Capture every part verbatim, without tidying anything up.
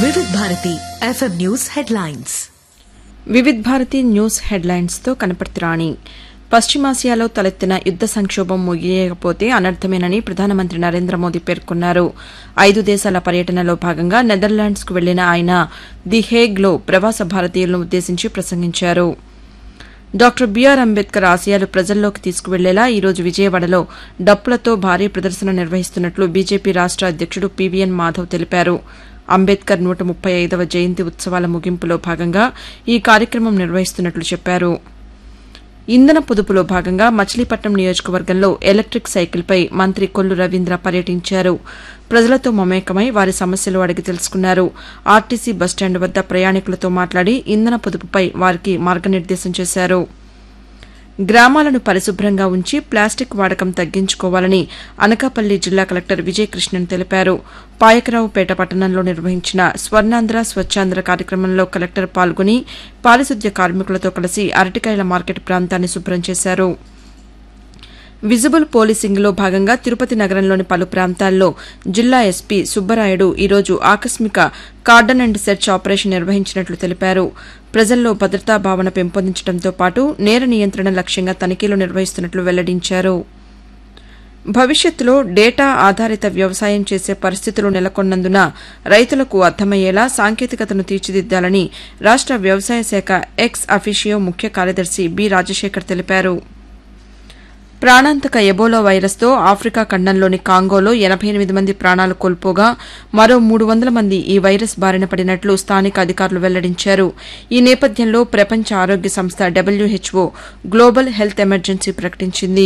Vividh Bharati FM news headlines. Vividh Bharati news హెడ్లైన్స్తో కనపర్తిరాణి. పశ్చిమాసియాలో తలెత్తిన యుద్ద సంక్షోభం ముగియకపోతే అనర్థమేనని ప్రధానమంత్రి నరేంద్ర మోదీ పేర్కొన్నారు. ఐదు దేశాల పర్యటనలో భాగంగా నెదర్లాండ్స్కు వెళ్లిన ఆయన ది హేగ్లో ప్రవాస భారతీయులను ఉద్దేశించి ప్రసంగించారు. డాక్టర్ బీఆర్ అంబేద్కర్ ఆశయాలు ప్రజల్లోకి తీసుకువెళ్లేలా ఈరోజు విజయవాడలో డప్పులతో భారీ ప్రదర్శన నిర్వహిస్తున్నట్లు బీజేపీ రాష్ట అధ్యక్షుడు పీవీఎన్ మాధవ్ తెలిపారు. అంబేద్కర్ నూట ముప్పై ఐదవ జయంతి ఉత్సవాల ముగింపులో భాగంగా ఈ కార్యక్రమం నిర్వహిస్తున్నట్లు చెప్పారు. ఇంధన పొదుపులో భాగంగా మచిలీపట్నం నియోజకవర్గంలో ఎలక్టిక్ సైకిల్పై మంత్రి కొల్లు రవీంద్ర పర్యటించారు. ప్రజలతో మమేకమై వారి సమస్యలు అడిగి తెలుసుకున్నారు. ఆర్టీసీ బస్టాండ్ వద్ద ప్రయాణికులతో మాట్లాడి ఇంధన పొదుపుపై వారికి మార్గనిర్దేశం చేశారు. గ్రామాలను పరిశుభ్రంగా ఉంచి ప్లాస్టిక్ వాడకం తగ్గించుకోవాలని అనకాపల్లి జిల్లా కలెక్టర్ విజయకృష్ణన్ తెలిపారు. పాయకరావుపేట పట్టణంలో నిర్వహించిన స్వర్ణాంధ్ర స్వచ్ఛాంధ్ర కార్యక్రమంలో కలెక్టర్ పాల్గొని పారిశుద్ధ్య కార్మికులతో కలిసి అరటికాయల మార్కెట్ ప్రాంతాన్ని శుభ్రం చేశారు. విజిబుల్ పోలీసింగ్లో భాగంగా తిరుపతి నగరంలోని పలు ప్రాంతాల్లో జిల్లా ఎస్పీ సుబ్బరాయుడు ఈరోజు ఆకస్మిక కార్డన్ అండ్ సెర్చ్ ఆపరేషన్ నిర్వహించినట్లు తెలిపారు. ప్రజల్లో భద్రతా భావన పెంపొందించడంతో పాటు నేర నియంత్రణ లక్ష్యంగా తనిఖీలు నిర్వహిస్తున్నట్లు వెల్లడించారు. భవిష్యత్తులో డేటా ఆధారిత వ్యవసాయం చేసే పరిస్థితులు నెలకొన్నందున రైతులకు అర్థమయ్యేలా సాంకేతికతను తీర్చిదిద్దాలని రాష్ట వ్యవసాయ శాఖ ఎక్స్ అఫీషియో ముఖ్య కార్యదర్శి బి రాజశేఖర్ తెలిపారు. ప్రాణాంతక ఎబోలా వైరస్తో ఆఫ్రికా ఖండంలోని కాంగోలో ఎనబై ఎనిమిది మంది ప్రాణాలు కోల్పోగా మరో మూడు వందల మంది ఈ వైరస్ బారిన పడినట్లు స్థానిక అధికారులు వెల్లడించారు. ఈ నేపథ్యంలో ప్రపంచ ఆరోగ్య సంస్థ డబ్ల్యూహెచ్ఓ గ్లోబల్ హెల్త్ ఎమర్జెన్సీ ప్రకటించింది.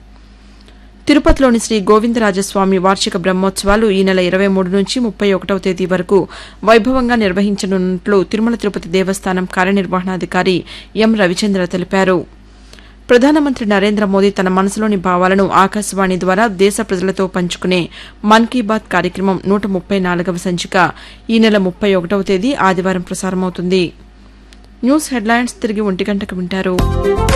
తిరుపతిలోని శ్రీ గోవిందరాజస్వామి వార్షిక బ్రహ్మోత్సవాలు ఈ నెల ఇరవై మూడు నుంచి ముప్పై ఒకటవ తేదీ వరకు వైభవంగా నిర్వహించనున్నట్లు తిరుమల తిరుపతి దేవస్థానం కార్యనిర్వహణాధికారి ఎం రవిచంద్ర తెలిపారు. ప్రధానమంత్రి నరేంద్ర మోదీ తన మనసులోని భావాలను ఆకాశవాణి ద్వారా దేశ ప్రజలతో పంచుకునే మన్ కీ బాత్ కార్యక్రమం నూట ముప్పై నాలుగవ సంచిక ఈ నెల ముప్పై ఒకటవ తేదీ ఆదివారం ప్రసారమవుతుంది. న్యూస్ హెడ్లైన్స్ తిరిగి ఒంటి గంటకు వింటారు.